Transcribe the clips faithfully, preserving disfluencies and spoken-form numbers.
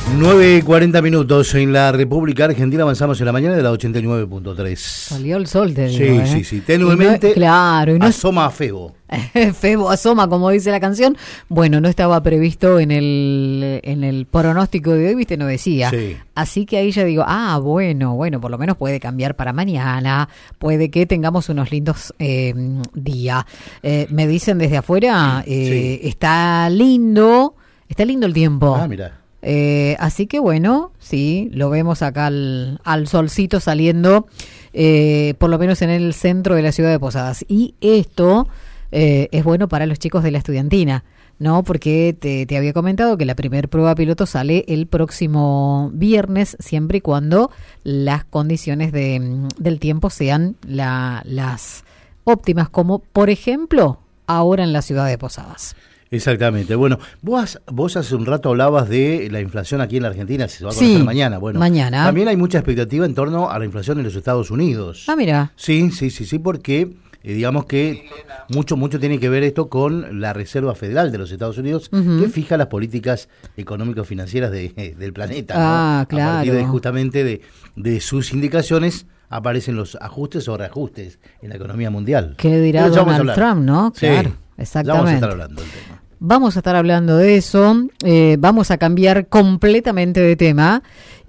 nueve y cuarenta minutos en la República Argentina, avanzamos en la mañana de la ochenta y nueve punto tres. Salió el sol, te digo. Sí, ¿eh? sí, sí, tenuemente, no, claro, y no asoma a Febo. Febo asoma, como dice la canción. Bueno, no estaba previsto en el en el pronóstico de hoy, viste, no decía. Sí. Así que ahí ya digo, ah, bueno, bueno, por lo menos puede cambiar para mañana, puede que tengamos unos lindos eh, días. Eh, me dicen desde afuera, eh, sí. está lindo, está lindo el tiempo. Ah, mira. Eh, así que bueno, sí, lo vemos acá al, al solcito saliendo, eh, por lo menos en el centro de la ciudad de Posadas. Y esto eh, es bueno para los chicos de la estudiantina, ¿no? Porque te, te había comentado que la primer prueba piloto sale el próximo viernes, siempre y cuando las condiciones de, del tiempo sean la, las óptimas, como por ejemplo ahora en la ciudad de Posadas. Exactamente. Bueno, vos, vos hace un rato hablabas de la inflación aquí en la Argentina, se va a conocer sí, mañana. Bueno, mañana. También hay mucha expectativa en torno a la inflación en los Estados Unidos. Ah, mira. Sí, sí, sí, sí, porque eh, digamos que mucho, mucho tiene que ver esto con la Reserva Federal de los Estados Unidos, uh-huh. que fija las políticas económico-financieras de, eh, del planeta. Ah, ¿no? claro. A partir de justamente de, de sus indicaciones aparecen los ajustes o reajustes en la economía mundial. ¿Qué dirá Donald Trump, no? Claro, sí, exactamente. Ya vamos a estar hablando del tema. Vamos a estar hablando de eso, eh, vamos a cambiar completamente de tema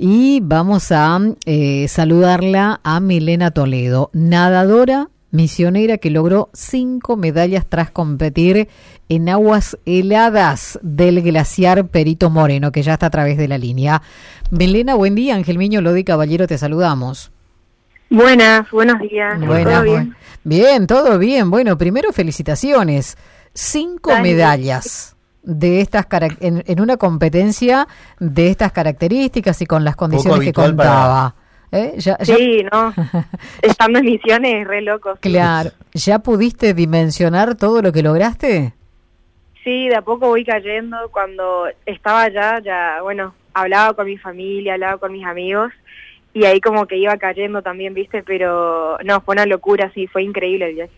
y vamos a eh, saludarla a Milena Toledo, nadadora misionera que logró cinco medallas tras competir en aguas heladas del glaciar Perito Moreno, que ya está a través de la línea. Milena, buen día. Ángel Miño, Lodi Caballero, te saludamos. Buenas, buenos días. Buenas, ¿Todo bien? Bien, todo bien. Bueno, primero felicitaciones. Cinco Dale. medallas de estas en, en una competencia de estas características y con las condiciones que contaba. Para... ¿Eh? Ya, sí, ya... no. Estando en misiones, re locos. Claro. ¿Ya pudiste dimensionar todo lo que lograste? Sí, de a poco voy cayendo. Cuando estaba allá, ya, bueno, hablaba con mi familia, hablaba con mis amigos. Y ahí como que iba cayendo también, ¿viste? Pero no, fue una locura, sí, fue increíble el viaje.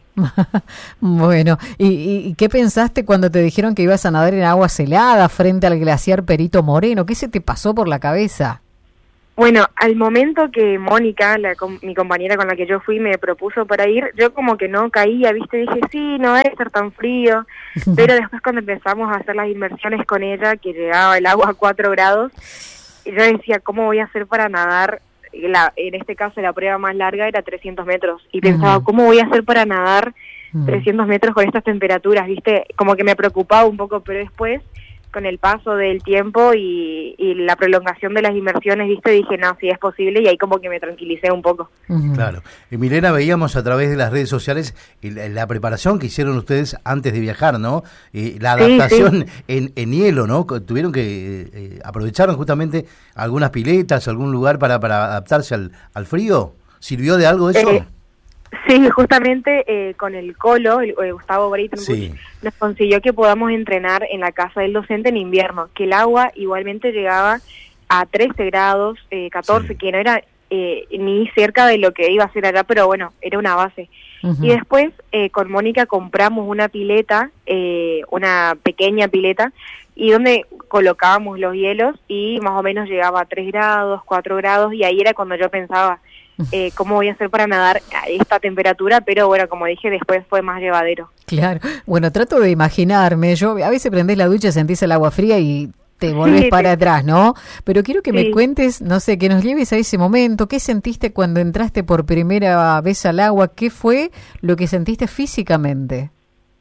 Bueno, ¿y, ¿y qué pensaste cuando te dijeron que ibas a nadar en aguas heladas frente al glaciar Perito Moreno? ¿Qué se te pasó por la cabeza? Bueno, al momento que Mónica, la, mi compañera con la que yo fui, me propuso para ir, yo como que no caía, ¿viste? Dije, sí, no debe estar tan frío. Pero después cuando empezamos a hacer las inmersiones con ella, que llegaba el agua a cuatro grados, yo decía, ¿cómo voy a hacer para nadar? La, en este caso la prueba más larga era trescientos metros y pensaba, uh-huh. ¿cómo voy a hacer para nadar uh-huh. trescientos metros con estas temperaturas? ¿Viste? Como que me preocupaba un poco, pero después con el paso del tiempo y, y la prolongación de las inmersiones, ¿viste? Dije, no, sí es posible, y ahí como que me tranquilicé un poco. Uh-huh. Claro. Y Milena, veíamos a través de las redes sociales la, la preparación que hicieron ustedes antes de viajar, ¿no? Eh, la adaptación sí, sí. En, en hielo, ¿no? Tuvieron que, eh, aprovecharon justamente algunas piletas, algún lugar para, para adaptarse al, al frío. ¿Sirvió de algo eso? Eh, Sí, justamente eh, con el Colo, el, el Gustavo Breitenbuch, sí. nos consiguió que podamos entrenar en la casa del docente en invierno, que el agua igualmente llegaba a trece grados, eh, catorce, sí. que no era eh, ni cerca de lo que iba a ser allá, pero bueno, era una base. Uh-huh. Y después eh, con Mónica compramos una pileta, eh, una pequeña pileta, y donde colocábamos los hielos y más o menos llegaba a tres grados, cuatro grados, y ahí era cuando yo pensaba, Eh, cómo voy a hacer para nadar a esta temperatura, pero bueno, como dije, después fue más llevadero. Claro, bueno, trato de imaginarme, yo a veces prendés la ducha, sentís el agua fría y te volvés sí, para sí. atrás, ¿no? Pero quiero que sí. me cuentes, no sé, que nos lleves a ese momento, ¿qué sentiste cuando entraste por primera vez al agua? ¿Qué fue lo que sentiste físicamente?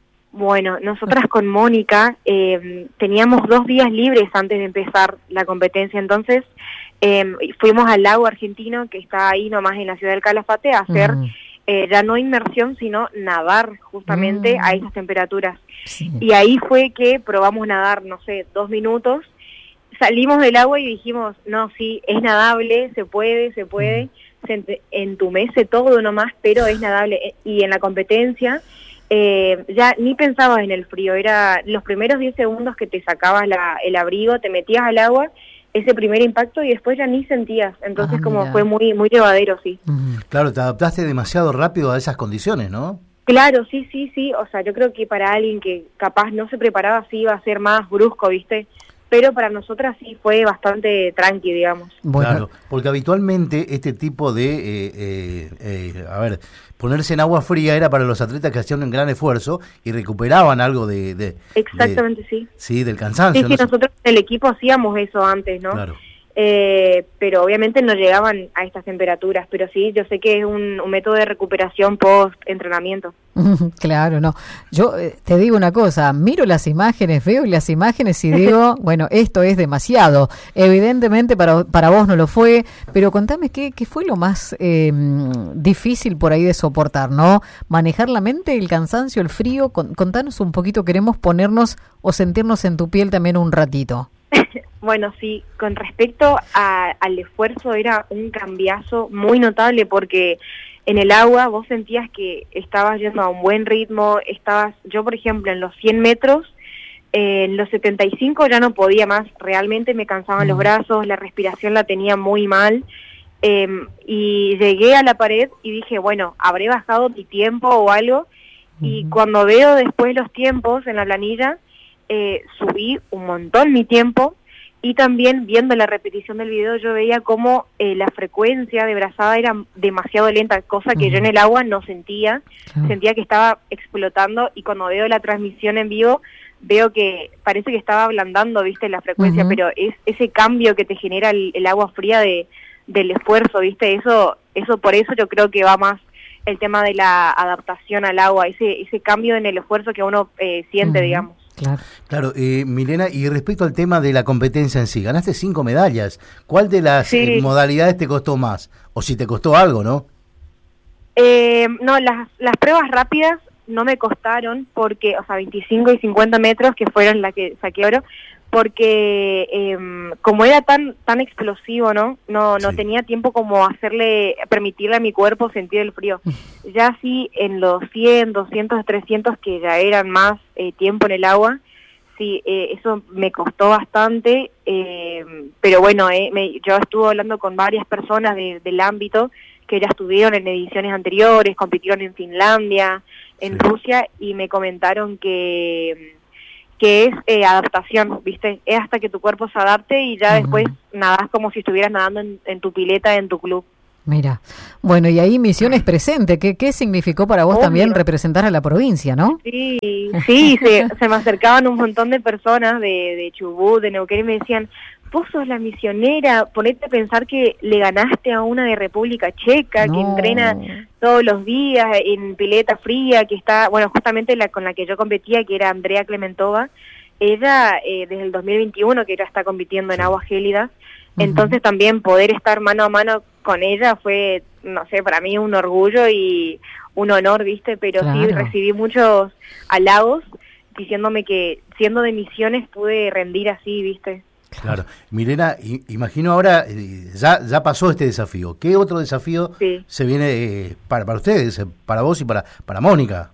Bueno, nosotras con Mónica eh, teníamos dos días libres antes de empezar la competencia, entonces Eh, fuimos al lago argentino que está ahí nomás en la ciudad del Calafate a hacer uh-huh. eh, ya no inmersión sino nadar justamente uh-huh. a esas temperaturas sí. y ahí fue que probamos nadar, no sé, dos minutos, salimos del agua y dijimos, no, sí, es nadable, se puede, se puede, uh-huh. se entumece todo nomás, pero es nadable. Y en la competencia eh, ya ni pensabas en el frío, era los primeros diez segundos que te sacabas la, el abrigo, te metías al agua, ese primer impacto, y después ya ni sentías, entonces ah, como fue muy muy llevadero, sí. Claro, te adaptaste demasiado rápido a esas condiciones, ¿no? Claro, sí, sí, sí, o sea, yo creo que para alguien que capaz no se preparaba así iba a ser más brusco, ¿viste? pero para nosotras sí fue bastante tranqui, digamos. Bueno. Claro, porque habitualmente este tipo de, eh, eh, eh, a ver, ponerse en agua fría era para los atletas que hacían un gran esfuerzo y recuperaban algo de... de Exactamente, de, sí. Sí, del cansancio. Sí, sí, ¿no? nosotros en el equipo hacíamos eso antes, ¿no? Claro. Eh, pero obviamente no llegaban a estas temperaturas, pero sí, yo sé que es un, un método de recuperación post-entrenamiento. Claro, no. Yo eh, te digo una cosa, miro las imágenes, veo las imágenes y digo, bueno, esto es demasiado. Evidentemente para, para vos no lo fue, pero contame qué, qué fue lo más eh, difícil por ahí de soportar, ¿no? Manejar la mente, el cansancio, el frío. Con, contanos un poquito, queremos ponernos o sentirnos en tu piel también un ratito. Bueno, sí, con respecto a, al esfuerzo era un cambiazo muy notable porque en el agua vos sentías que estabas yendo a un buen ritmo, estabas, yo por ejemplo en los cien metros, eh, en los setenta y cinco ya no podía más, realmente me cansaban mm. los brazos, la respiración la tenía muy mal, eh, y llegué a la pared y dije, bueno, habré bajado mi tiempo o algo, mm. y cuando veo después los tiempos en la planilla, eh, subí un montón mi tiempo. Y también viendo la repetición del video yo veía como eh, la frecuencia de brazada era demasiado lenta, cosa que uh-huh. yo en el agua no sentía, uh-huh. sentía que estaba explotando y cuando veo la transmisión en vivo veo que parece que estaba ablandando, viste, la frecuencia, uh-huh. pero es ese cambio que te genera el, el agua fría de del esfuerzo, viste, eso eso por eso yo creo que va más el tema de la adaptación al agua, ese ese cambio en el esfuerzo que uno eh, siente, uh-huh. digamos. Claro, claro eh, Milena, y respecto al tema de la competencia en sí, ganaste cinco medallas. ¿Cuál de las sí. eh, modalidades te costó más? O si te costó algo, ¿no? Eh, no, las, las pruebas rápidas no me costaron porque, o sea, veinticinco y cincuenta metros, que fueron las que saqué oro, porque eh, como era tan tan explosivo, ¿no? No no sí. tenía tiempo como hacerle, permitirle a mi cuerpo sentir el frío. Ya sí, en los cien, doscientos, trescientos, que ya eran más eh, tiempo en el agua, sí, eh, eso me costó bastante, eh, pero bueno, eh, me, yo estuve hablando con varias personas de, del ámbito que ya estuvieron en ediciones anteriores, compitieron en Finlandia, en sí. Rusia, y me comentaron que... que es eh, adaptación, ¿viste? Es hasta que tu cuerpo se adapte y ya uh-huh. después nadás como si estuvieras nadando en, en tu pileta, en tu club. Mira, bueno, y ahí Misiones presente, ¿qué, qué significó para vos Obvio. también representar a la provincia, no? Sí, sí, se, se me acercaban un montón de personas de, de Chubut, de Neuquén, y me decían, vos sos la misionera, ponete a pensar que le ganaste a una de República Checa, no. que entrena todos los días en pileta fría, que está, bueno, justamente la con la que yo competía, que era Andrea Klementova, ella eh, desde el dos mil veintiuno que ella está compitiendo en agua gélida, uh-huh. entonces también poder estar mano a mano con ella fue, no sé, para mí un orgullo y un honor, ¿viste? Pero claro. sí recibí muchos halagos diciéndome que siendo de Misiones pude rendir así, ¿viste? Claro. Milena, imagino ahora, eh, ya ya pasó este desafío. ¿Qué otro desafío sí. se viene eh, para, para ustedes, para vos y para, para Mónica?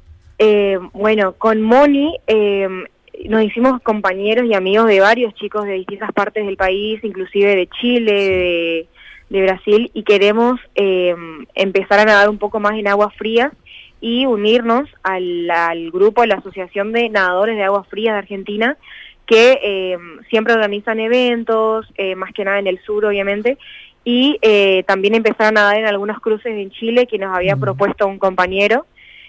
Eh, bueno, con Moni eh, nos hicimos compañeros y amigos de varios chicos de distintas partes del país, inclusive de Chile, de, de Brasil, y queremos eh, empezar a nadar un poco más en aguas frías y unirnos al, al grupo, a la Asociación de Nadadores de Aguas Frías de Argentina, que eh, siempre organizan eventos, eh, más que nada en el sur, obviamente, y eh, también empezar a nadar en algunos cruces en Chile que nos había mm. propuesto un compañero,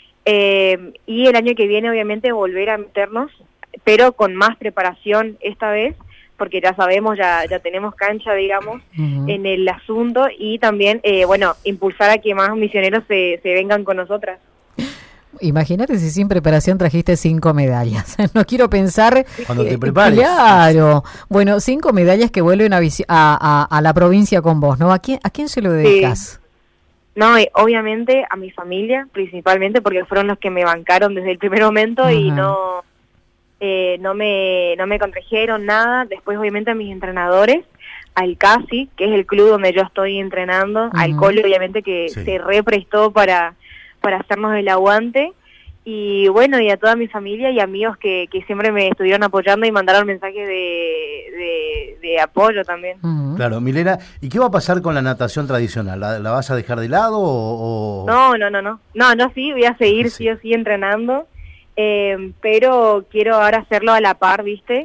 eh, y el año que viene, obviamente, volver a meternos, pero con más preparación esta vez, porque ya sabemos, ya ya tenemos cancha, digamos, uh-huh. en el asunto, y también, eh, bueno, impulsar a que más misioneros se, se vengan con nosotras. Imagínate si sin preparación trajiste cinco medallas. No quiero pensar... Cuando te prepares. Claro. Bueno, cinco medallas que vuelven a, a, a, a la provincia con vos, ¿no? ¿A quién, a quién se lo dedicas? Sí. No, obviamente a mi familia, principalmente, porque fueron los que me bancaron desde el primer momento uh-huh. y no eh, no me no me contrajeron nada. Después, obviamente, a mis entrenadores, al CASI, que es el club donde yo estoy entrenando, uh-huh. al Colo, obviamente, que sí. se represtó para... para hacernos el aguante, y bueno, y a toda mi familia y amigos que, que siempre me estuvieron apoyando y mandaron mensajes de, de, de apoyo también. Uh-huh. Claro, Milena, ¿y qué va a pasar con la natación tradicional? ¿La, la vas a dejar de lado o...? No, no, no, no, no, no, sí, voy a seguir sí, sí o sí entrenando, eh, pero quiero ahora hacerlo a la par, ¿viste?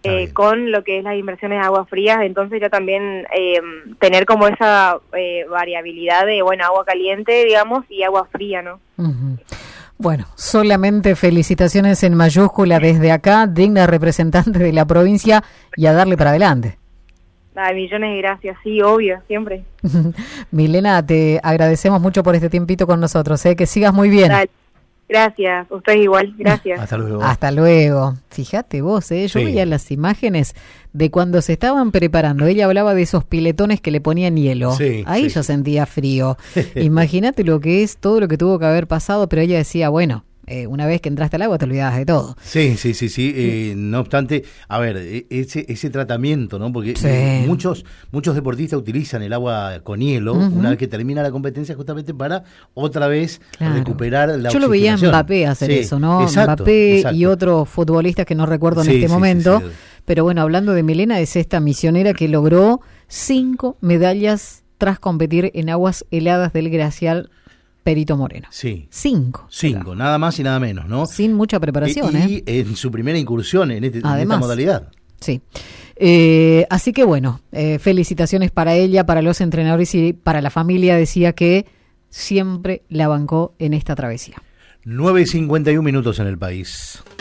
eh, con lo que es las inversiones de aguas frías, entonces ya también eh, tener como esa eh, variabilidad de, bueno, agua caliente, digamos, y agua fría, ¿no? Uh-huh. Bueno, solamente felicitaciones en mayúscula desde acá, digna representante de la provincia, y a darle para adelante. Ay, millones de gracias, sí, obvio, siempre. Milena, te agradecemos mucho por este tiempito con nosotros, ¿eh? Que sigas muy bien. Dale. Gracias, ustedes igual, gracias. Hasta luego. Hasta luego. Fíjate vos, ¿eh? Yo sí. veía las imágenes de cuando se estaban preparando. Ella hablaba de esos piletones que le ponían hielo. Sí, Ahí sí, yo sí. sentía frío. Imagínate lo que es, todo lo que tuvo que haber pasado, pero ella decía, bueno, eh, una vez que entraste al agua te olvidabas de todo. Sí, sí, sí, sí. Eh, no obstante, a ver, ese ese tratamiento, ¿no? Porque sí. eh, muchos muchos deportistas utilizan el agua con hielo uh-huh. una vez que termina la competencia justamente para otra vez claro. recuperar la Yo lo veía en Mbappé hacer sí. eso, ¿no? Exacto, Mbappé exacto. y otros futbolistas que no recuerdo en sí, este sí, momento. Sí, sí. Pero bueno, hablando de Milena, es esta misionera que logró cinco medallas tras competir en aguas heladas del glaciar Perito Moreno. Sí. Cinco. Cinco, claro. Nada más y nada menos, ¿no? Sin mucha preparación, y, ¿eh? Y en su primera incursión en, este, en esta modalidad. Sí. Eh, así que bueno, eh, felicitaciones para ella, para los entrenadores y para la familia. Decía que siempre la bancó en esta travesía. nueve y cincuenta y un minutos en el país.